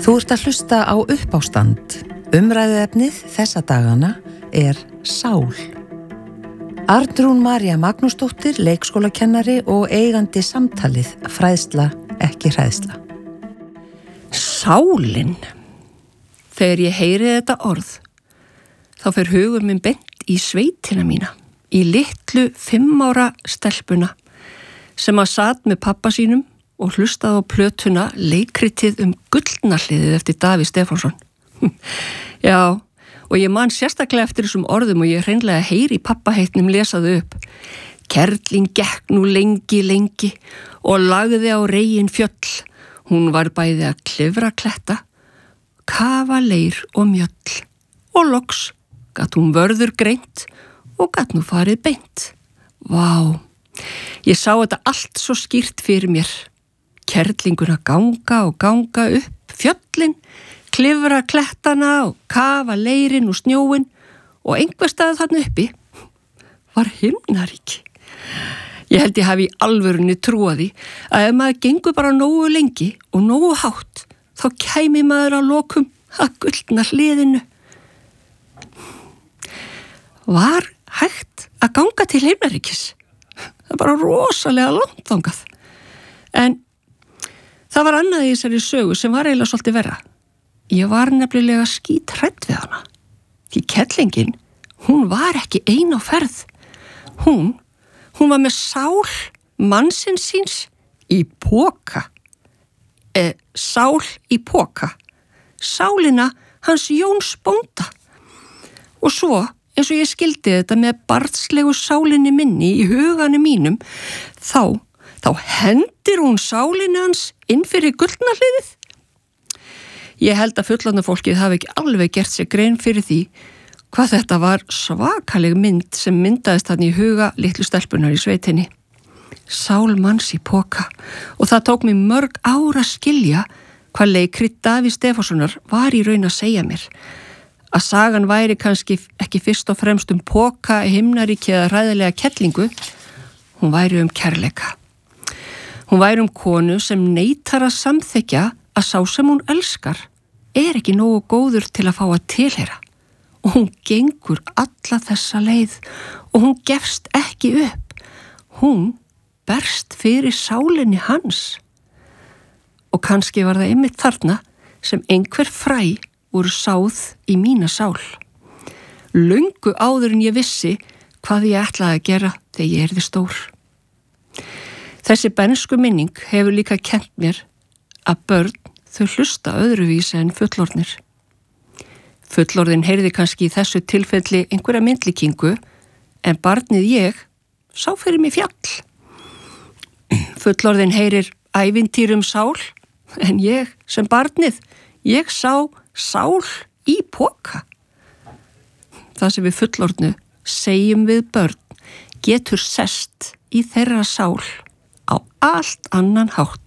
Þú ert að hlusta á Uppástand. Umræðuefnið þessa dagana er sál. Arnrún María Magnúsdóttir, leikskólakennari og eigandi samtalið Fræðsla, ekki hræðsla. Sálin. Þegar ég heyri þetta orð, þá fer hugur minn beint í sveitina mína, í litlu 5 ára stelpuna sem að sat með pappa sínum og hlustaði á plötuna leikritið gullnahliðið eftir Davíð Stefánsson. Já, og ég man sérstaklega eftir þessum orðum og ég hreinlega heyri pappa heitnum lesaðu upp. Kerling gekk nú lengi og lagði á regin fjöll. Hún var bæði að klifra kletta, kafa leir og mjöll. Og loks gat hún vörður greint og gat nú farið beint. Vá, ég sá þetta allt svo skýrt fyrir mér. Kerlingur að ganga upp fjöllin, klifra klettana og kafa leirin og snjóin og einhver stað þarna uppi var himnaríki. Ég held ég hafi í alvörunni trúað því að ef maður gengur bara nógu lengi og nógu hátt þá kæmi maður að lokum að gullnahliðinu. Var hægt að ganga til himnaríkis? Það er bara rosalega langt þangað. En það var annað í þessari sögu sem var eiginlega svolítið verra. Ég var nefnilega skíthrædd við hana. Því kettlingin, hún var ekki ein á ferð. Hún var með sál mannsins síns í poka. Sál í poka. Sálina hans Jóns bónda. Og svo, eins og ég skildi þetta með barnslegu sálinni minni í huganum mínum, þá hendir hún sálinni hans inn fyrir gullnahliðið. Ég held að fullorðna fólkið hafi ekki alveg gert sér grein fyrir því hvað þetta var svakaleg mynd sem myndaðist hann í huga litlu stelpunar í sveitinni. Sál manns í poka og það tók mig mörg ár að skilja hvað leikrit Davíð Stefánssonar var í raun að segja mér. Að sagan væri kannski ekki fyrst og fremst poka, himnaríki eða hræðilega kettlingu, hún væri kærleika. Hún væri konu sem neitar að samþykkja að sá sem hún elskar ekki nógu góður til að fá að tilheyra. Og hún gengur alla þessa leið og hún gefst ekki upp. Hún berst fyrir sálinni hans. Og kannski var það einmitt þarna sem einhver fræ voru sáð í mína sál. Löngu áður en ég vissi hvað ég ætlaði að gera þegar ég yrði stór. Þessi bernsku minning hefur líka kennt mér að börn þau hlusta öðruvísi en fullorðnir. Fullorðin heyrði kannski í þessu tilfelli einhverja myndlíkingu en barnið ég sá fyrir mig fjall. Fullorðin heyrir ævintýr sál en ég sem barnið, ég sá sál í poka. Það sem við fullorðnu segjum við börn getur sest í þeirra sál á allt annan hátt